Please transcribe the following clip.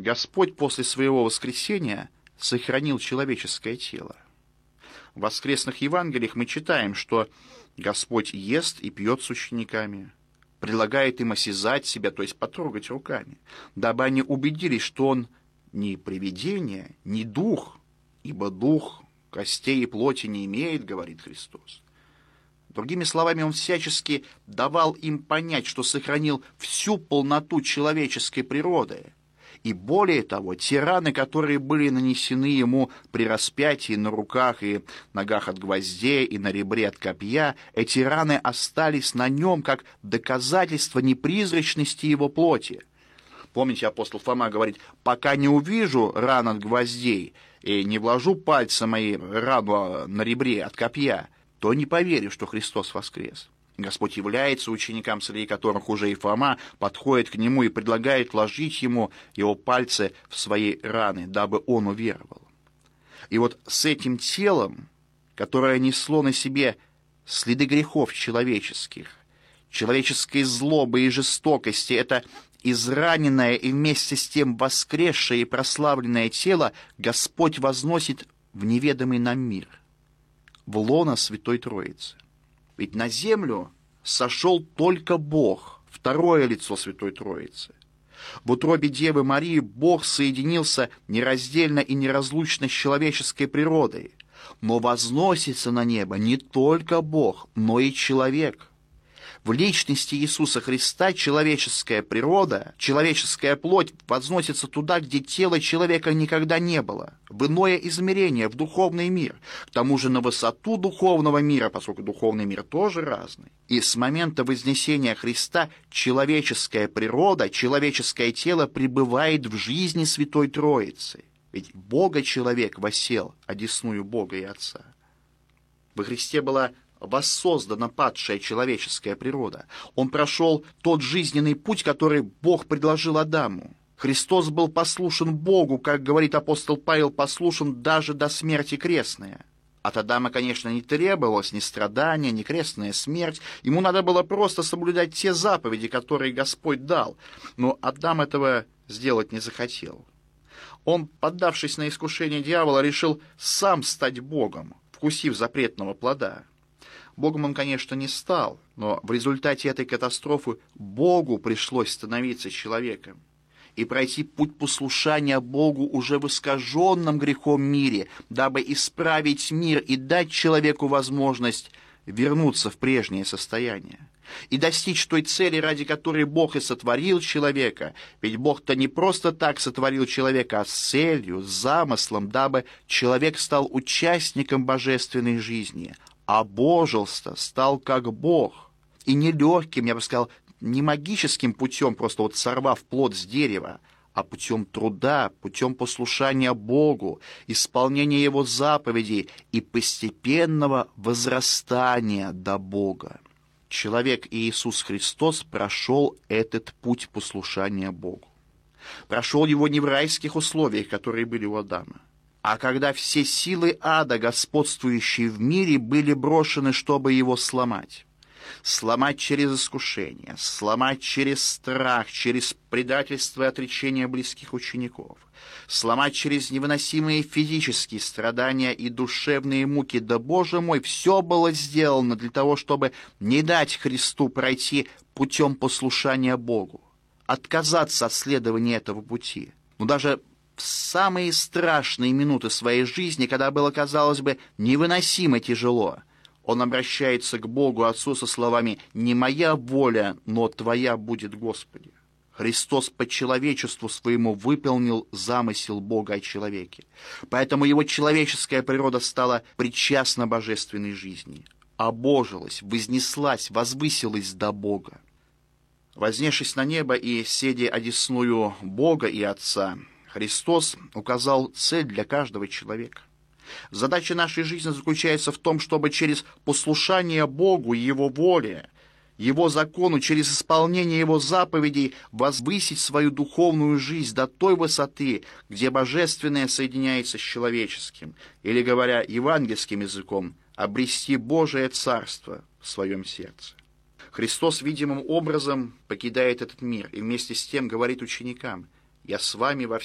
Господь после своего воскресения сохранил человеческое тело. В воскресных Евангелиях мы читаем, что Господь ест и пьет с учениками, предлагает им осязать себя, то есть потрогать руками, дабы они убедились, что Он не привидение, не дух, ибо дух костей и плоти не имеет, говорит Христос. Другими словами, Он всячески давал им понять, что сохранил всю полноту человеческой природы. И более того, те раны, которые были нанесены Ему при распятии на руках и ногах от гвоздей и на ребре от копья, эти раны остались на Нем как доказательство непризрачности Его плоти. Помните, апостол Фома говорит: «Пока не увижу ран от гвоздей и не вложу пальцы мои рану на ребре от копья, то не поверю, что Христос воскрес». Господь является ученикам, среди которых уже и Фома, подходит к Нему и предлагает вложить Ему Его пальцы в свои раны, дабы он уверовал. И вот с этим телом, которое несло на себе следы грехов человеческих, человеческой злобы и жестокости, это израненное и вместе с тем воскресшее и прославленное тело Господь возносит в неведомый нам мир, в лоно Святой Троицы. Ведь на землю сошел только Бог, второе лицо Святой Троицы. В утробе Девы Марии Бог соединился нераздельно и неразлучно с человеческой природой. Но возносится на небо не только Бог, но и человек. В личности Иисуса Христа человеческая природа, человеческая плоть возносится туда, где тела человека никогда не было, в иное измерение, в духовный мир, к тому же на высоту духовного мира, поскольку духовный мир тоже разный. И с момента вознесения Христа человеческая природа, человеческое тело пребывает в жизни Святой Троицы. Ведь Бога-человек воссел одесную Бога и Отца. Во Христе была воссоздана падшая человеческая природа. Он прошел тот жизненный путь, который Бог предложил Адаму. Христос был послушен Богу, как говорит апостол Павел, послушен даже до смерти крестной. От Адама, конечно, не требовалось ни страдания, ни крестная смерть. Ему надо было просто соблюдать те заповеди, которые Господь дал. Но Адам этого сделать не захотел. Он, поддавшись на искушение дьявола, решил сам стать Богом, вкусив запретного плода. Богом он, конечно, не стал, но в результате этой катастрофы Богу пришлось становиться человеком и пройти путь послушания Богу уже в искаженном грехом мире, дабы исправить мир и дать человеку возможность вернуться в прежнее состояние и достичь той цели, ради которой Бог и сотворил человека. Ведь Бог-то не просто так сотворил человека, а с целью, с замыслом, дабы человек стал участником божественной жизни, обожился, стал как Бог. И не легким, я бы сказал, не магическим путем, просто вот сорвав плод с дерева, а путем труда, путем послушания Богу, исполнения Его заповедей и постепенного возрастания до Бога. Человек Иисус Христос прошел этот путь послушания Богу. Прошел его не в райских условиях, которые были у Адама, а когда все силы ада, господствующие в мире, были брошены, чтобы его сломать. Сломать через искушение, сломать через страх, через предательство и отречение близких учеников, сломать через невыносимые физические страдания и душевные муки. Да, Боже мой, все было сделано для того, чтобы не дать Христу пройти путем послушания Богу, отказаться от следования этого пути. Но даже в самые страшные минуты своей жизни, когда было, казалось бы, невыносимо тяжело, он обращается к Богу Отцу со словами: «Не моя воля, но Твоя будет, Господи». Христос по человечеству своему выполнил замысел Бога о человеке. Поэтому его человеческая природа стала причастна божественной жизни, обожилась, вознеслась, возвысилась до Бога. Вознесшись на небо и седя одесную Бога и Отца, Христос указал цель для каждого человека. Задача нашей жизни заключается в том, чтобы через послушание Богу и Его воле, Его закону, через исполнение Его заповедей возвысить свою духовную жизнь до той высоты, где божественное соединяется с человеческим, или, говоря евангельским языком, обрести Божие Царство в своем сердце. Христос видимым образом покидает этот мир и вместе с тем говорит ученикам: «Я с вами во